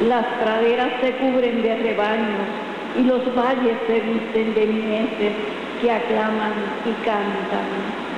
Las praderas se cubren de rebaños y los valles se visten de mieses que aclaman y cantan.